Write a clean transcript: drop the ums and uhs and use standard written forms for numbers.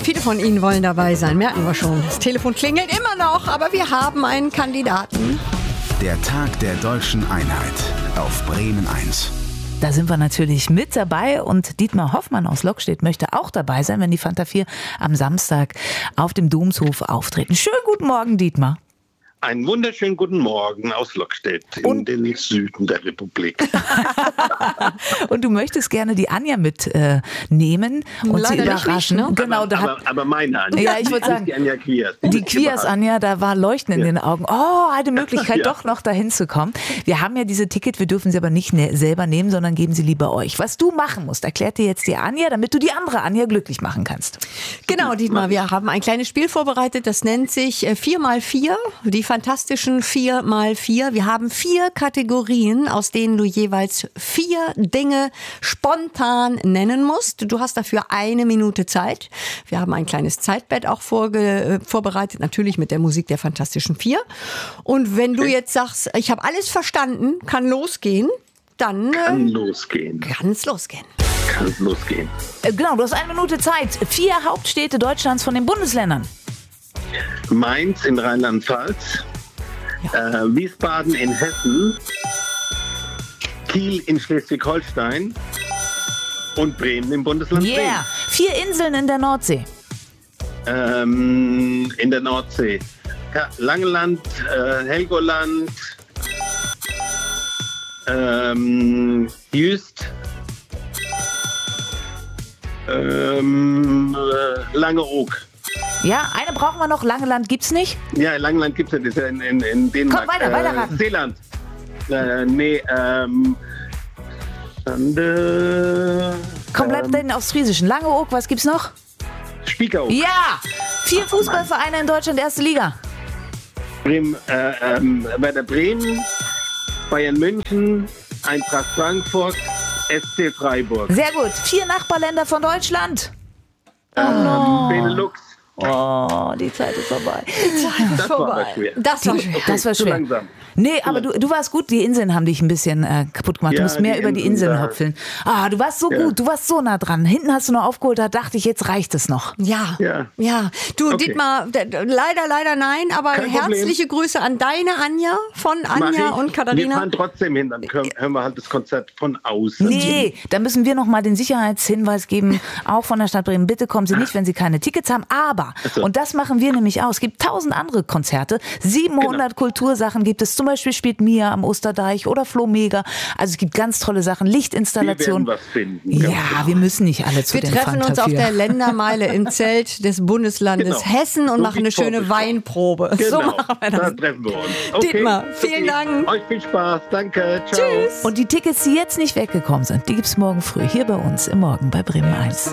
Viele von Ihnen wollen dabei sein, merken wir schon. Das Telefon klingelt immer noch, aber wir haben einen Kandidaten. Der Tag der deutschen Einheit auf Bremen 1. Da sind wir natürlich mit dabei und Dietmar Hoffmann aus Lockstedt möchte auch dabei sein, wenn die Fanta 4 am Samstag auf dem Domshof auftreten. Schönen guten Morgen, Dietmar. Einen wunderschönen guten Morgen aus Lockstedt in den Süden der Republik. Und du möchtest gerne die Anja mitnehmen und Leider sie nicht überraschen. mich, ne? Genau, aber meine Anja. Ja, ich würde sagen, die Anja Quiers. Die Quiers, Anja, da war Leuchten in den Augen. Oh, eine Möglichkeit, doch noch dahin zu kommen. Wir haben ja diese Ticket, wir dürfen sie aber nicht selber nehmen, sondern geben sie lieber euch. Was du machen musst, erklärt dir jetzt die Anja, damit du die andere Anja glücklich machen kannst. Genau, Dietmar, wir haben ein kleines Spiel vorbereitet, das nennt sich 4x4, die fantastischen 4x4. Wir haben 4 Kategorien, aus denen du jeweils 4 Dinge spontan nennen musst. Du hast dafür 1 Minute Zeit. Wir haben ein kleines Zeitbett auch vorbereitet, natürlich mit der Musik der Fantastischen 4. Und wenn du jetzt sagst, ich habe alles verstanden, kann losgehen, dann Kann losgehen. kann es losgehen. Kann es losgehen. Genau, du hast 1 Minute Zeit. 4 Hauptstädte Deutschlands von den Bundesländern. Mainz in Rheinland-Pfalz, Wiesbaden in Hessen, Kiel in Schleswig-Holstein und Bremen im Bundesland Yeah. 4 Inseln in der Nordsee. Bremen. In der Nordsee. Ja, Langeland, Helgoland, Jüst, Langeoog. Ja, eine brauchen wir noch. Langeland gibt's nicht. Ja, Langeland gibt es ja, das ist ja in Dänemark. Komm, weiter raten. Seeland. Komm, bleib bei den Ostfriesischen. Langeoog, was gibt's noch? Spiekeroog. Ja! 4 Fußballvereine in Deutschland, erste Liga. Bremen, Werder Bremen, Bayern München, Eintracht Frankfurt, SC Freiburg. Sehr gut. 4 Nachbarländer von Deutschland. Benelux. Oh, die Zeit ist vorbei. Das war aber schwer. Das war schwer. Das war Zu schwer. langsam. Nee, aber du warst gut. Die Inseln haben dich ein bisschen kaputt gemacht. Du Ja, musst mehr die über die Inseln, Inseln da- hopfeln. Ah, du warst so gut. Du warst so nah dran. Hinten hast du noch aufgeholt. Da dachte ich, jetzt reicht es noch. Ja. Du, Okay. Dietmar, leider nein, aber Kein Problem. herzliche Grüße an deine Anja, von Anja und Wir Katharina. fahren trotzdem hin, dann hören wir halt das Konzert von außen. Nee, da müssen wir noch mal den Sicherheitshinweis geben, auch von der Stadt Bremen. Bitte kommen Sie nicht, wenn Sie keine Tickets haben. Aber, so. und das machen wir nämlich auch, es gibt 1000 andere Konzerte. 700 Kultursachen gibt es. Zum Beispiel spielt Mia am Osterdeich oder Flo Mega. Also es gibt ganz tolle Sachen. Wir Lichtinstallationen. werden was finden. Ja, ganz genau. wir müssen nicht alle zu Wir den treffen uns Fanta auf 4. der Ländermeile im Zelt des Bundeslandes Genau. Hessen und So machen wie eine schöne vorgeschlagen. Weinprobe. Genau, So machen wir da das. treffen wir uns. Okay. Dietmar, vielen Dank. Euch viel Spaß. Danke. Ciao. Tschüss. Und die Tickets, die jetzt nicht weggekommen sind, die gibt's morgen früh hier bei uns im Morgen bei Bremen 1.